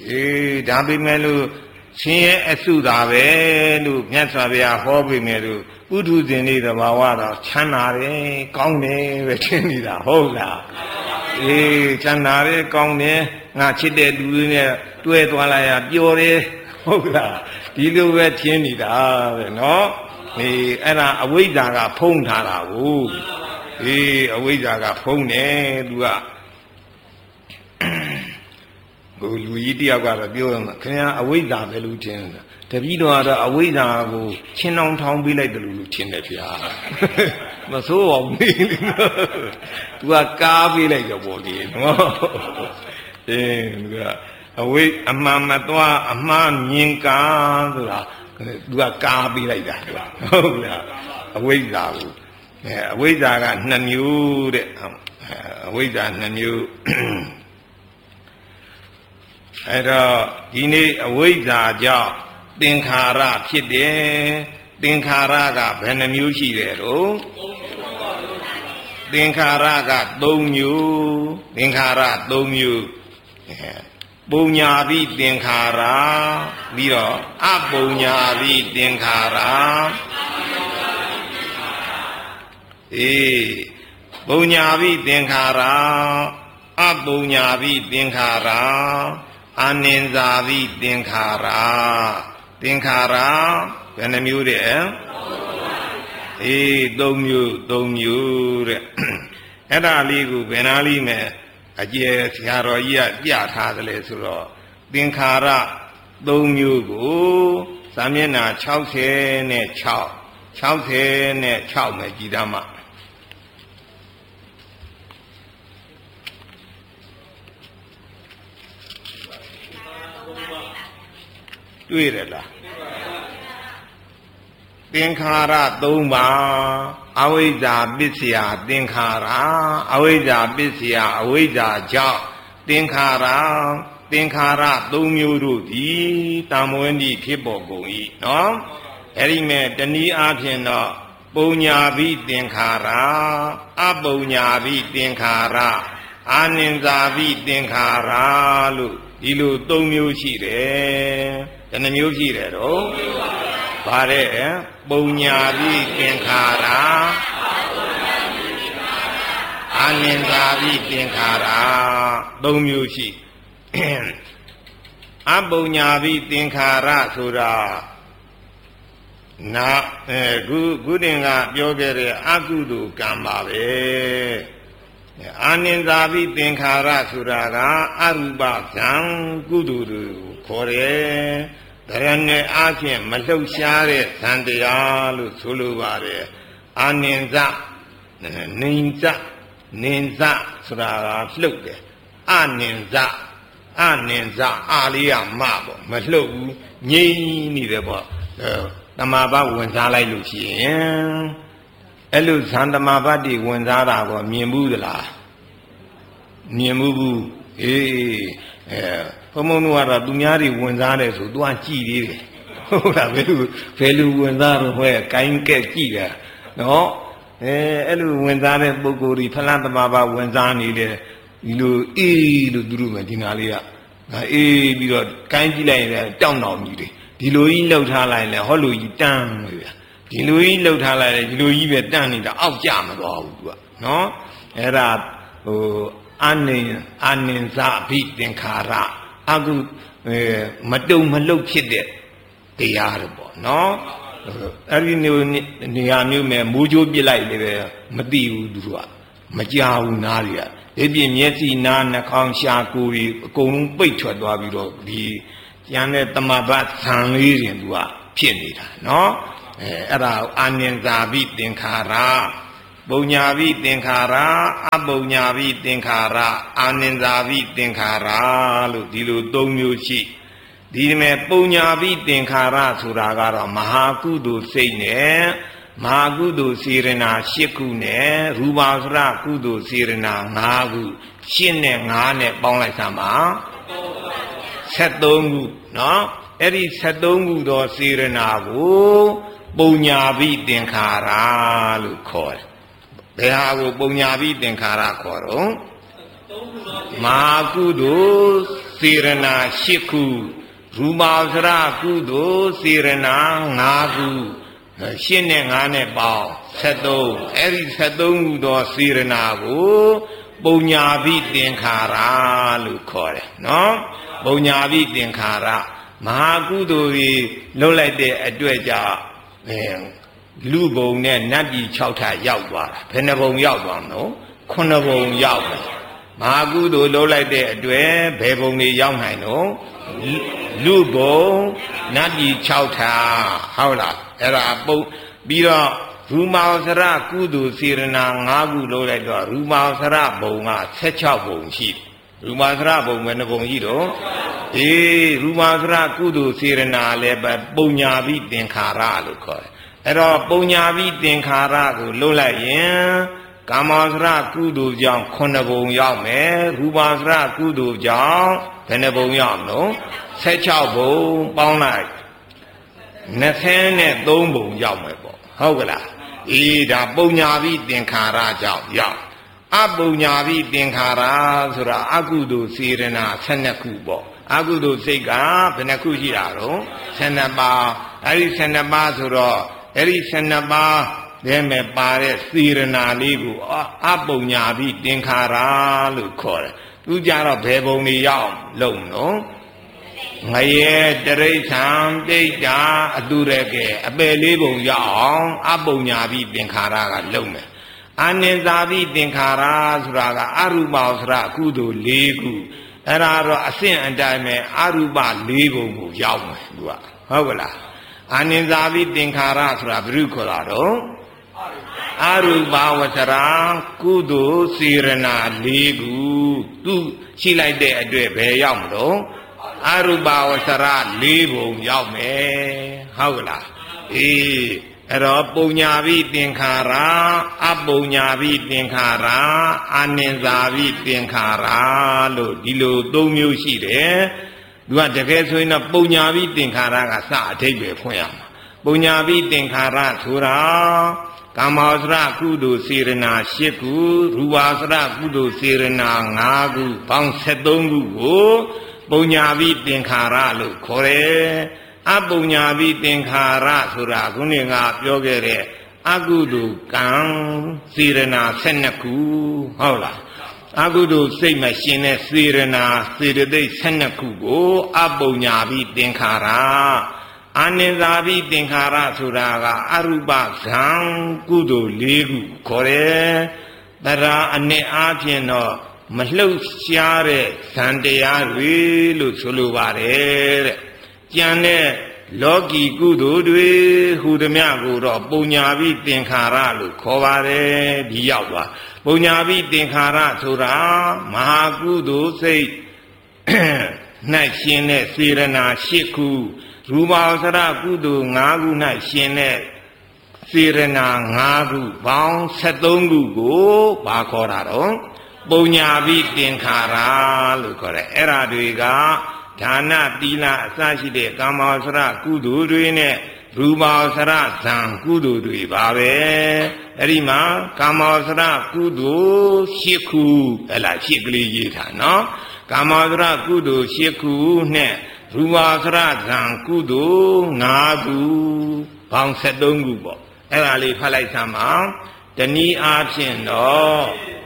ဒါပေမဲ့လို့ဆင်းရဲအစုတာပဲလို့မြတ်စွာဘုရားဟောပေမဲ့လို့ပုထုဇဉ်တွေသဘာဝတော့ချမ်းသာတယ်ကောင်းတယ်ပဲထင်နေတာဟုတ်လားချမ်းသာတယ်ကောင်းတယ်ငါချစ်တဲ့လူတွေနဲ့တွဲသွားလိုက်ရပျော်တယ်ဟုတ်လားဒီလိုပဲထင်နေတာပဲနော်အဲ့ဒါအဝိဇ္ဇာကဖုံးထားတာကိုအဝိဇ္ဇာကဖုံးတယ်သူကလူကြီးတယောက်ကတော့ပြောရမှာခင်ဗျာအဝိဇ္ဇာပဲလို့ထင်တယ်တပည့်တော်ကတော့အဝိဇ္ဇာကိုချင်းအောင်ထောင်းပေးလိုက်တယ်လို့ထင်တယ်ဗျာမဆိုးအောင်နေသူကကားပေးလိုက်တော့ဗောလေနော်သူကအဝိအမှန်မသွားအမှားမြင်ကားဆိုတာသူကကားပေးလိုက်တာဟုတ်လားအဝိဇ္ဇာကိုအဝိဇ္ဇာက2မျိုးတဲ့အဝိဇ္ဇာ2မျိုးအဲ့တော့ဒီနေ့အဝိဇ္ဇာကြောင့်သင်္ခါရဖြစ်တယ်သင်္ခါရကဘယ်နှမျိုးရှိတယ်တော့သင်္ခါရက3မျိုးသင်္ခါရ3မျိုးပုံညာပိသင်္ခါရပြီးတော့အပုံညာပိသင်္ခါရပုံညာပိသင်္ခါရအပုံညာပိသင်္ခါရအာနင်္ဇာပိသင်္ခါရသင်္ခါရဘယ်နှမျိုးတဲ့3မျိုးတဲ့အဲ့ဒါလေးကိုဘယ်နာလေးနဲ့အကျယ်ဆရာတော်ကြီးကပြထားတယ်လေဆိုတော့သင်္ခါရ3မျိုးကိုစာမျက်နှာ60နဲ့ပဲကြည်သားမှာတွေ့တယ်လားသင်္ခါရ3ပါးအဝိဇ္ဇာပစ္စယသင်္ခါရအဝိဇ္ဇာပစ္စယအဝိဇ္ဇာကြောင့်သင်္ခါရ3မျိုးတို့သည်တာမဝန္တိဖြစ်ပေါ်ကုန်၏နော်အဲ့ဒီမဲ့တနည်းအားဖြင့်တော့ပုံညာပိသင်္ခါရအပုံညာပိသင်္ခါရအာနင်္ဇာပိသင်္ခါရလို့ဒီလို3မျိုးရှိတယ်ဘယ်နှမျိုးရှိတယ်တော့ဗါတဲ့ပုံညာပိသင်္ခါရအာနင်္ဇာပိသင်္ခါရ3မျိုးရှိအပုံညာပိသင်္ခါရဆိုတာနာခုတင်ကပြောခဲ့တဲ့အကုသိုလ်ကံပါပဲအာနင်္ဇာပိသင်္ခါရဆိုတာကအရူပဇံကုသိုလ်ကိုခေါ်တယ်ဒရဏေအားဖြင့်မလှုပ်ရှားတဲ့ဇံတရားလို့ဆိုလိုပါတယ်အာနင်္ဇနိဉ္ဇဆိုတာကလှုပ်တယ်အာနင်္ဇအာလေးရမပေါ့မလှုပ်ဘူးငြိမ့်နေတယ်ပေါ့တမာပတ်ဝင်စားလိုက်လို့ရှိရင်အဲ့လိုဇန်တမာပတ်တွေဝင်စားတာကိုမြင်ဘူးသလားမြင်မှုဘူးဘုံဘုံတို့ကတော့သူများတွေဝင်စားတယ်ဆိုသူကကြည်သေးတယ်ဟုတ်လားဘယ်လိုဝင်စားတော့ဟဲ့ကိုင်းကက်ကြည်တယ်နော်အဲ့လိုဝင်စားတဲ့ပုဂ္ဂိုလ်တွေဖလားတမာပတ်ဝင်စားနေတယ်ဒီလိုလို့သူတို့ပဲဒီနာလေးကပြီးတော့ကိုင်းကြည့်လိုက်ရင်တောင်းတောင်ကြီးတယ်ဒီလိုကြီးလှုပ်ထားလိုက်ရင်ဟောလိုကြီးတန်းပဲဗျာဒီလိုကြီးလှုပ်ထားလိုက်ရင်ဒီလိုကြီးပဲတန်းနေတာအောက်ကျမသွားဘူးသူကနော်အဲ့ဒါအာနင်္ဇာပိသင်္ခါရအခုမတုံမလှုပ်ဖြစ်တဲ့တရားတွေပေါ့နော်အဲ့ဒီနေရာမျိုးမဲ့မိုးချိုးပြစ်လိုက်လေပဲမသိဘူးသူကမကြောက်ဘူးနားတွေကဒီပြင်မျက်စိနားနှာခေါင်းရှာကိုယ်တွေအကုန်လုံးပိတ်ထွက်သွားပြီးတော့ဒီကျန်တဲ့တမဘတ်ဇံလေးတွေသူကဖြစ်နေတာနော်အဲ့ဒါအာနင်္ဇာပိသင်္ခါရပုံညာပိသင်္ခါရအပုံညာပိသင်္ခါရအာနင်္ဇာပိသင်္ခါရလို့ဒီလို3မျိုးရှိဒီမဲ့ပုံညာပိသင်္ခါရဆိုတာကတော့မဟာကုသိုလ်စိတ်နဲ့မဟာကုသိုလ်စေရနာ8ခုနဲ့ရူပါစရကုသိုလ်စေရနာ5ခု8နဲ့5နဲ့ပေါင်းလိုက်စမ်းပါ73ခုနော်အဲ့ဒီ73ခုသောစေရနာကိုပုံညာပိသင်္ခါရလို့ခေါ်တယ်ဘယ်ဟာကိုပုံညာပိသင်္ခါရခေါ်တော့မဟာကုသိုလ်စေရနာ8ခုရူပစရကုသိုလ်စေရနာ5ခု8နဲ့5နဲ့ပေါင်း73အဲ့ဒီ73ခုသောစေရနာကိုပုံညာပိသင်္ခါရလို့ခေါ်တယ်နော်ပုံညာပိသင်္ခါရမဟာကုသိုလ်ကြီးလှုပ်လိုက်တဲ့အတွက်ကြောင့်လူဘုံနဲ့နတ်ပြည်6ထပ်ရောက်သွားတာဘယ်နှဘုံရောက်သွားမလို့9ဘုံရောက်တယ်မဟာကုသိုလ်လှုပ်လိုက်တဲ့အတွက်ဘယ်ဘုံတွေရောက်နိုင်တော့လူဘုံနတ်ပြည်6ထပ်ဟုတ်လားအဲ့ဒါပုံပြီးတော့ရူမောစရကုသိုလ်စေရနာ5ခုလှုပ်လိုက်တော့ရူမောစရဘုံက16ဘုံရှိတယ်ရူမောစရဘုံပဲနှဘုံရှိတော့ရူမောစရကုသိုလ်စေရနာလည်းပဲပုံညာပိသင်္ခါရလို့ခေါ်တယ်အဲ့တော့ပုံညာပိသင်္ခါရကိုလှုပ်လိုက်ရင်ကာမောစရကုသိုလ်ကြောင့်9ဘုံရောက်မယ်ရူပစရကုသိုလ်ကြောင့်ဘယ်နှဘုံရောက်မလို့16ဘုံပေါင်းလိုက်23ဘုံရောက်မယ်ပေါ့ဟုတ်ကလားဒါပုံညာပိသင်္ခါရကြောင့်ရောက်အပုံညာပိသင်္ခါရဆိုတာအကုသိုလ်စေရနာ12ခုပေါ့အကုသိုလ်စိတ်ကဘယ်နှခုရှိတာတော့12ပါးအဲ့ဒီ12ပါးဆိုတော့အဲ့ဒီ12ပါးထဲမှာပါတဲ့စေရနာလေးကိုအပုံညာပိသင်္ခါရလို့ခေါ်တယ်သူကြတော့ဘယ်ဘုံတွေရောက်လုံးနော်ငရဲတရိဋ္ဌံတိတ်တာအတုရကဲအပယ်လေးပုံရအောင်အပုံညာပိသင်္ခါရကလုံးမယ်အာနိသပိသင်္ခါရဆိုတာကအရူပစရကုသိုလ်၄ခုအဲ့ဒါတော့အစဉ်အတိုင်းပဲအရူပ၄ပုံကိုရောက်မယ်သူကဟုတ်ကလားအာနိသပိသင်္ခါရဆိုတာဘယ်လိုခေါ်တာတော့အရူပဝစရာကုသိုလ်စေရနာ၄ခုသူရှိလိုက်တဲ့အတွက်ဘယ်ရောက်မလို့အရူပဝစရ၄ဘုံရောက်မယ်ဟုတ်ကလားအဲ့တော့ပုံညာပိသင်္ခါရအပုံညာပိသင်္ခါရအာနိသပိသင်္ခါရလို့ဒီလို၃မျိုးရှိတယ်သူကတကယ်ဆိုရင်တော့ပုံညာပိသင်္ခါရကစအဓိပ္ပာယ်ဖွင့်ရမှာပုံညာပိသင်္ခါရဆိုတာကာမောစရကုသိုလ်စေရနာ8ခုရူပစရကုသိုလ်စေရနာ5ခုပေါင်း73ခုကိုပုံညာပိသင်္ခါရလို့ခေါ်တယ်အပုံညာပိသင်္ခါရဆိုတာခုနကပြောခဲ့တဲ့အကုသိုလ်ကံစေရနာ12ခုဟုတ်လားအကုသိုလ်စိတ်မှာရှင်တဲ့စေရနာစေတသိက်12ခုကိုအပုံညာပိသင်္ခါရအာနိသပိသင်္ခါရဆိုတာကအရူပဇံကုသိုလ်၄ခုခေါ်တယ်တရားအနှစ်အားဖြင့်တော့မလှုပ်ရှားတဲ့ဇံတရားတွေလို့ဆိုလိုပါတယ်တဲ့ကျန်တဲ့လောကီကုသိုလ်တွေဟူသည်များကိုတော့ပုံညာပိသင်္ခါရလို့ခေါ်ပါတယ်ဒီရောက်သွားပုံညာပိသင်္ခါရဆိုတာမဟာကုသိုလ်စိတ်၌ရှင်တဲ့စေရနာ8ခုရူပစရကုသိုလ်5ခု၌ရှင်တဲ့စေရနာ5ခုပေါင်း73ခုကိုဘာခေါ်တာတော့ပုံညာပိသင်္ခါရလို့ခေါ်တယ်အဲ့ဒါတွေကဒါနသီလအစရှိတဲ့ကာမောစရကုသိုလ်တွေနဲ့ရူပောစရဇံကုသိုလ်တွေပါပဲအဲ့ဒီမှာကာမောစရကုသိုလ်8ခုဟဲ့လား8ကလေးရေးထားနော်ကာမောစရကုသိုလ်8ခုနဲ့ရူပောစရဇံကုသိုလ်5ခုပေါင်း73ခုပေါ့အဲ့ဒါလေးဖတ်လိုက်စမ်းပါတနည်းအားဖြင့်တော့